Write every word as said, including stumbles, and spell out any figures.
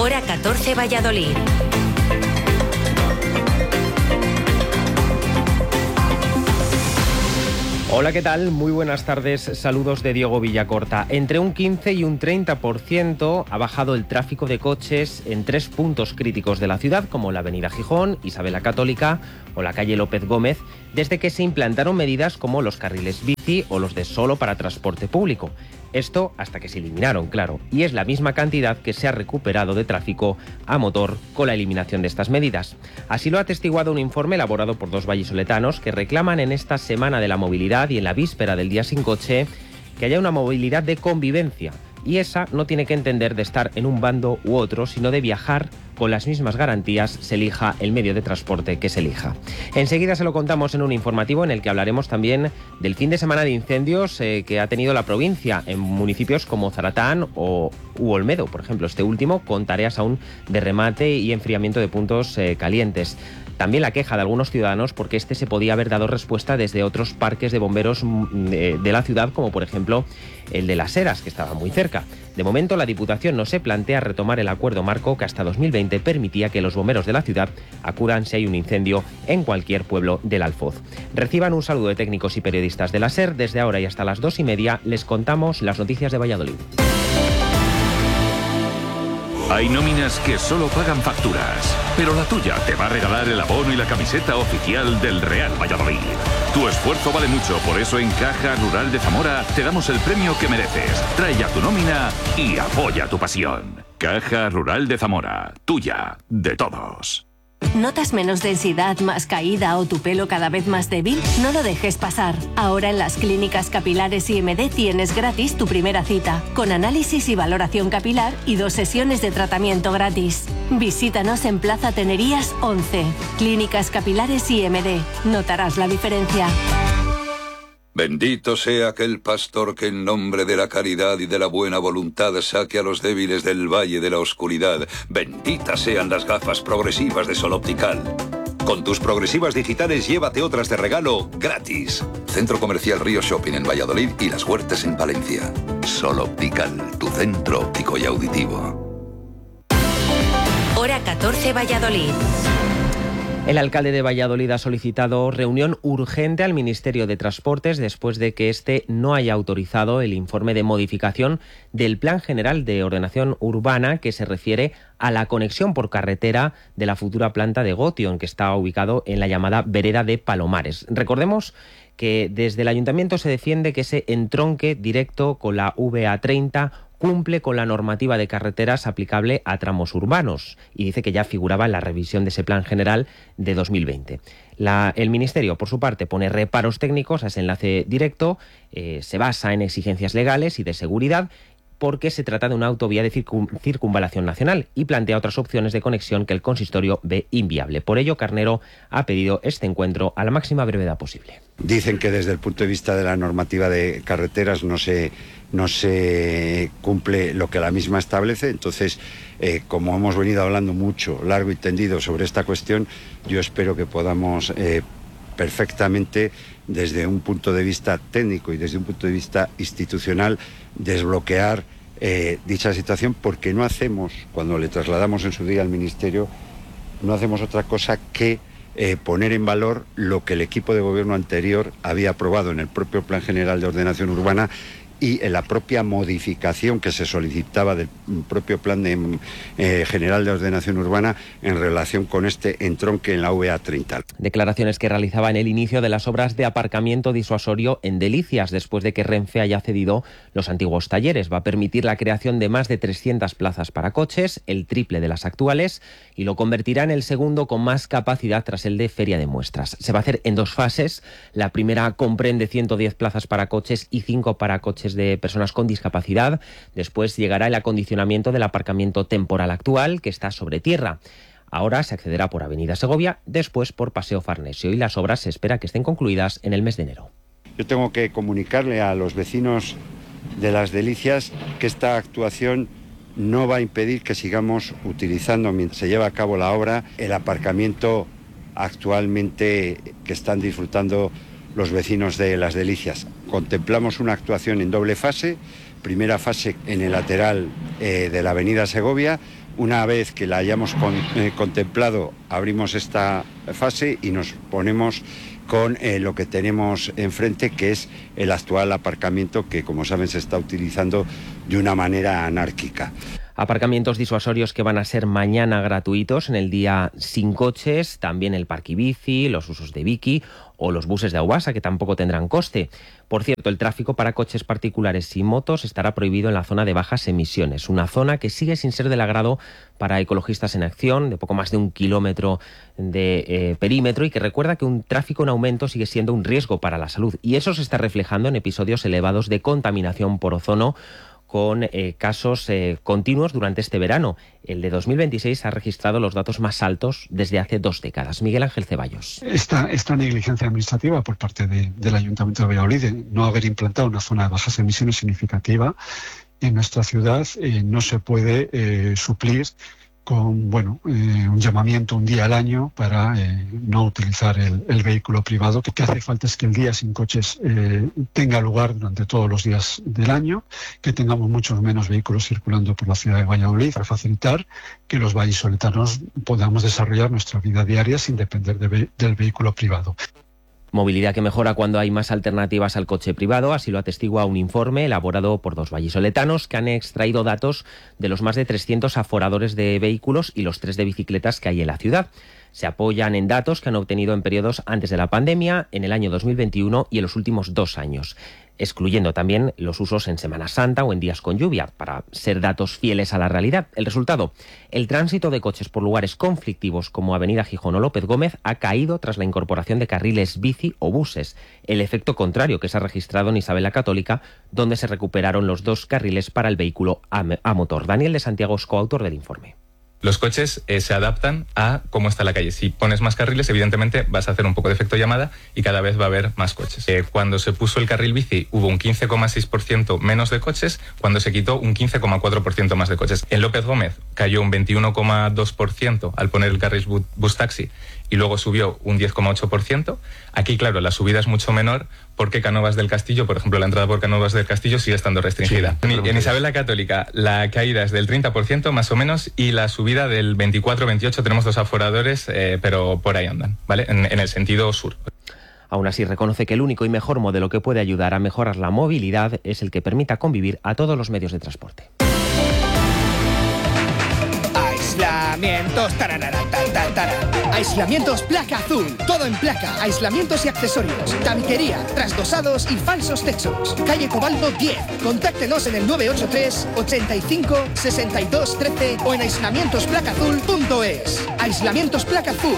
Hora catorce, Valladolid. Hola, ¿qué tal? Muy buenas tardes, saludos de Diego Villacorta. Entre un quince y un treinta por ciento ha bajado el tráfico de coches en tres puntos críticos de la ciudad, como la avenida Gijón, Isabel la Católica o la calle López Gómez, desde que se implantaron medidas como los carriles bici o los de solo para transporte público. Esto hasta que se eliminaron, claro, y es la misma cantidad que se ha recuperado de tráfico a motor con la eliminación de estas medidas. Así lo ha atestiguado un informe elaborado por dos vallisoletanos que reclaman en esta Semana de la Movilidad y en la víspera del Día Sin Coche que haya una movilidad de convivencia. Y esa no tiene que entender de estar en un bando u otro, sino de viajar con las mismas garantías, se elija el medio de transporte que se elija. Enseguida se lo contamos en un informativo en el que hablaremos también del fin de semana de incendios eh, que ha tenido la provincia en municipios como Zaratán o u Olmedo, por ejemplo, este último con tareas aún de remate y enfriamiento de puntos eh, calientes. También la queja de algunos ciudadanos porque este se podía haber dado respuesta desde otros parques de bomberos de, de la ciudad, como por ejemplo el de Las Heras, que estaba muy cerca. De momento, la Diputación no se plantea retomar el acuerdo marco que hasta dos mil veinte permitía que los bomberos de la ciudad acudan si hay un incendio en cualquier pueblo del Alfoz. Reciban un saludo de técnicos y periodistas de la SER. Desde ahora y hasta las dos y media les contamos las noticias de Valladolid. Hay nóminas que solo pagan facturas, pero la tuya te va a regalar el abono y la camiseta oficial del Real Valladolid. Tu esfuerzo vale mucho, por eso en Caja Rural de Zamora te damos el premio que mereces. Trae ya tu nómina y apoya tu pasión. Caja Rural de Zamora, tuya, de todos. ¿Notas menos densidad, más caída o tu pelo cada vez más débil? No lo dejes pasar. Ahora en las clínicas capilares I M D tienes gratis tu primera cita, con análisis y valoración capilar y dos sesiones de tratamiento gratis. Visítanos en Plaza Tenerías once. Clínicas capilares I M D. Notarás la diferencia. Bendito sea aquel pastor que en nombre de la caridad y de la buena voluntad saque a los débiles del valle de la oscuridad. Benditas sean las gafas progresivas de Sol Optical. Con tus progresivas digitales llévate otras de regalo gratis. Centro Comercial Río Shopping en Valladolid y Las Huertas en Palencia. Sol Optical, tu centro óptico y auditivo. Hora catorce, Valladolid. El alcalde de Valladolid ha solicitado reunión urgente al Ministerio de Transportes después de que este no haya autorizado el informe de modificación del Plan General de Ordenación Urbana que se refiere a la conexión por carretera de la futura planta de Gotion, que está ubicado en la llamada vereda de Palomares. Recordemos que desde el Ayuntamiento se defiende que ese entronque directo con la V A treinta cumple con la normativa de carreteras aplicable a tramos urbanos y dice que ya figuraba en la revisión de ese plan general de dos mil veinte. La, el Ministerio, por su parte, pone reparos técnicos a ese enlace directo, eh, se basa en exigencias legales y de seguridad porque se trata de una autovía de circun, circunvalación nacional y plantea otras opciones de conexión que el consistorio ve inviable. Por ello, Carnero ha pedido este encuentro a la máxima brevedad posible. Dicen que desde el punto de vista de la normativa de carreteras no se, no se cumple lo que la misma establece, entonces, eh, como hemos venido hablando mucho, largo y tendido sobre esta cuestión, yo espero que podamos eh, perfectamente, desde un punto de vista técnico y desde un punto de vista institucional, desbloquear eh, dicha situación, porque no hacemos, cuando le trasladamos en su día al Ministerio, no hacemos otra cosa que eh, poner en valor lo que el equipo de gobierno anterior había aprobado en el propio Plan General de Ordenación Urbana y en la propia modificación que se solicitaba del propio Plan de, eh, General de Ordenación Urbana en relación con este entronque en la V A treinta. Declaraciones que realizaba en el inicio de las obras de aparcamiento disuasorio en Delicias, después de que Renfe haya cedido los antiguos talleres. Va a permitir la creación de más de trescientas plazas para coches, el triple de las actuales, y lo convertirá en el segundo con más capacidad tras el de Feria de Muestras. Se va a hacer en dos fases. La primera comprende ciento diez plazas para coches y cinco para coches de personas con discapacidad. Después llegará el acondicionamiento del aparcamiento temporal actual, que está sobre tierra. Ahora se accederá por Avenida Segovia, después por Paseo Farnesio, y las obras se espera que estén concluidas en el mes de enero. Yo tengo que comunicarle a los vecinos de Las Delicias que esta actuación no va a impedir que sigamos utilizando, mientras se lleva a cabo la obra, el aparcamiento actualmente que están disfrutando los vecinos de Las Delicias. Contemplamos una actuación en doble fase, primera fase en el lateral eh, de la Avenida Segovia, Una vez que la hayamos con, eh, contemplado, abrimos esta fase y nos ponemos con eh, lo que tenemos enfrente, que es el actual aparcamiento que, como saben, se está utilizando de una manera anárquica. Aparcamientos disuasorios que van a ser mañana gratuitos en el día sin coches, también el parquibici, los usos de Biki o los buses de Aubasa, que tampoco tendrán coste. Por cierto, el tráfico para coches particulares y motos estará prohibido en la zona de bajas emisiones, una zona que sigue sin ser del agrado para Ecologistas en Acción, de poco más de un kilómetro de eh, perímetro, y que recuerda que un tráfico en aumento sigue siendo un riesgo para la salud. Y eso se está reflejando en episodios elevados de contaminación por ozono, con eh, casos eh, continuos durante este verano. El de dos mil veintiséis ha registrado los datos más altos desde hace dos décadas. Miguel Ángel Ceballos. Esta, esta negligencia administrativa por parte de, del Ayuntamiento de Valladolid de no haber implantado una zona de bajas emisiones significativa en nuestra ciudad eh, no se puede eh, suplir con bueno eh, un llamamiento un día al año para eh, no utilizar el, el vehículo privado. Lo que hace falta es que el día sin coches eh, tenga lugar durante todos los días del año, que tengamos muchos menos vehículos circulando por la ciudad de Valladolid para facilitar que los vallisoletanos podamos desarrollar nuestra vida diaria sin depender de ve- del vehículo privado. Movilidad que mejora cuando hay más alternativas al coche privado, así lo atestigua un informe elaborado por dos vallisoletanos que han extraído datos de los más de trescientos aforadores de vehículos y los tres de bicicletas que hay en la ciudad. Se apoyan en datos que han obtenido en periodos antes de la pandemia, en el año dos mil veintiuno y en los últimos dos años, excluyendo también los usos en Semana Santa o en días con lluvia, para ser datos fieles a la realidad. El resultado: el tránsito de coches por lugares conflictivos como Avenida Gijón o López Gómez ha caído tras la incorporación de carriles bici o buses, el efecto contrario que se ha registrado en Isabel la Católica, donde se recuperaron los dos carriles para el vehículo a, a motor. Daniel de Santiago es coautor del informe. Los coches eh, se adaptan a cómo está la calle. Si pones más carriles, evidentemente vas a hacer un poco de efecto llamada y cada vez va a haber más coches. Eh, cuando se puso el carril bici hubo un quince coma seis por ciento menos de coches, cuando se quitó un quince coma cuatro por ciento más de coches. En López Gómez cayó un veintiuno coma dos por ciento al poner el carril bu- bus taxi y luego subió un diez coma ocho por ciento. Aquí, claro, la subida es mucho menor porque Cánovas del Castillo, por ejemplo, la entrada por Cánovas del Castillo sigue estando restringida. Sí, en, en Isabel la Católica la caída es del treinta por ciento más o menos y la subida del veinticuatro veintiocho, tenemos dos aforadores, eh, pero por ahí andan, ¿vale? En, en el sentido sur. Aún así, reconoce que el único y mejor modelo que puede ayudar a mejorar la movilidad es el que permita convivir a todos los medios de transporte. Aislamientos, tararara, tan, tan, taran. Aislamientos Placa Azul. Todo en placa, aislamientos y accesorios. Tabiquería, trasdosados y falsos techos. Calle Cobaldo diez. Contáctenos en el nueve ocho tres, ochenta y cinco, sesenta y dos, trece o en aislamientos placa azul punto es. Aislamientos Placa Azul.